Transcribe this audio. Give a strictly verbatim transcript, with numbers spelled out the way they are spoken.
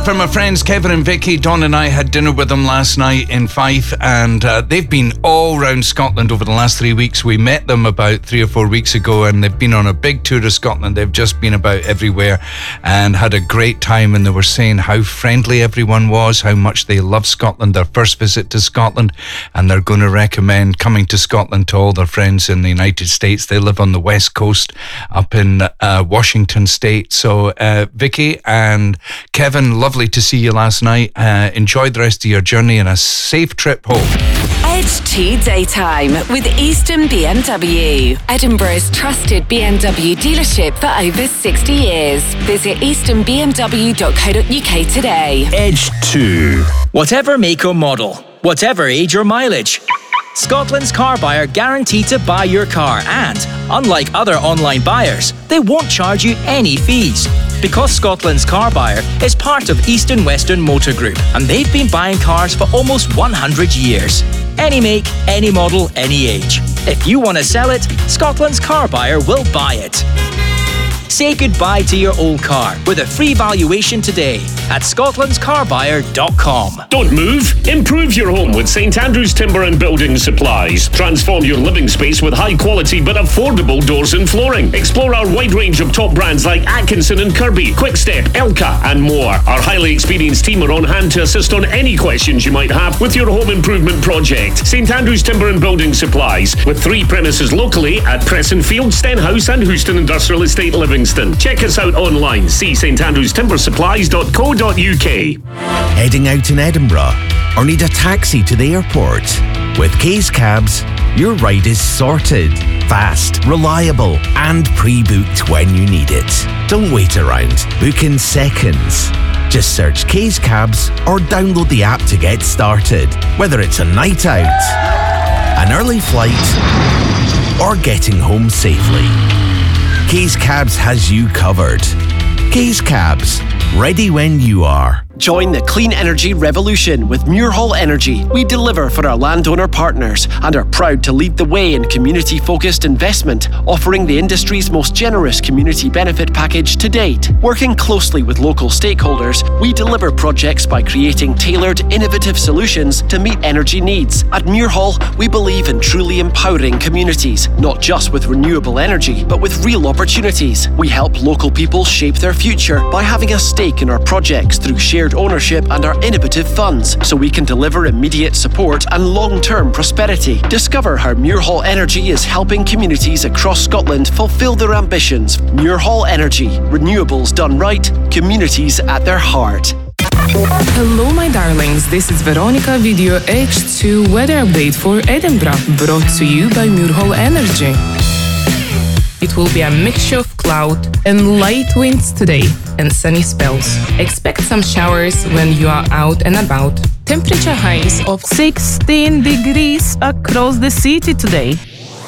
for my friends Kevin and Vicky. Don and I had dinner with them last night in Fife, and uh, they've been all around Scotland over the last three weeks. We met them about three or four weeks ago, and they've been on a big tour of Scotland. They've just been about everywhere and had a great time, and they were saying how friendly everyone was, how much they love Scotland, their first visit to Scotland, and they're going to recommend coming to Scotland to all their friends in the United States. They live on the West Coast up in uh, Washington State. So uh, Vicky and Kevin, lovely to see you last night. Uh, enjoy the rest of your journey and a safe trip home. Edge two Daytime with Easton B M W. Edinburgh's trusted B M W dealership for over sixty years. Visit easton b m w dot co dot u k today. Edge two. Whatever make or model, whatever age or mileage, Scotland's car buyer guaranteed to buy your car, and unlike other online buyers, they won't charge you any fees. Because Scotland's car buyer is part of Eastern Western Motor Group, and they've been buying cars for almost one hundred years. Any make, any model, any age. If you want to sell it, Scotland's car buyer will buy it. Say goodbye to your old car with a free valuation today at scotlands car buyer dot com. Don't move. Improve your home with St Andrews Timber and Building Supplies. Transform your living space with high quality but affordable doors and flooring. Explore our wide range of top brands like Atkinson and Kirby, Quickstep, Elka and more. Our highly experienced team are on hand to assist on any questions you might have with your home improvement project. St Andrews Timber and Building Supplies, with three premises locally at Pressenfield, Stenhouse and Houston Industrial Estate Livingston. Check us out online. See st andrews timber supplies dot co dot u k. Heading out in Edinburgh or need a taxi to the airport? With Case Cabs, your ride is sorted, fast, reliable and pre-booked when you need it. Don't wait around. Book in seconds. Just search Case Cabs or download the app to get started. Whether it's a night out, an early flight or getting home safely, Case Cabs has you covered. Case Cabs, ready when you are. Join the clean energy revolution with Muirhall Energy. We deliver for our landowner partners and are proud to lead the way in community-focused investment, offering the industry's most generous community benefit package to date. Working closely with local stakeholders, we deliver projects by creating tailored, innovative solutions to meet energy needs. At Muirhall, we believe in truly empowering communities, not just with renewable energy, but with real opportunities. We help local people shape their future by having a stake in our projects through shared ownership and our innovative funds, so we can deliver immediate support and long-term prosperity. Discover how Muirhall Energy is helping communities across Scotland fulfil their ambitions. Muirhall Energy. Renewables done right. Communities at their heart. Hello my darlings, this is Veronica with your H two weather update for Edinburgh, brought to you by Muirhall Energy. It will be a mixture of cloud and light winds today and sunny spells. Expect some showers when you are out and about. Temperature highs of sixteen degrees across the city today.